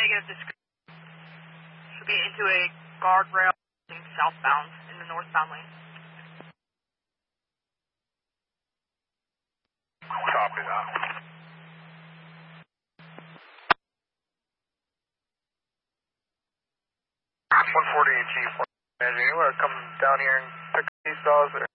Negative description. Should be into a guardrail southbound in the northbound lane. Copy that. 148 Chief. You want to come down here and pick these stalls?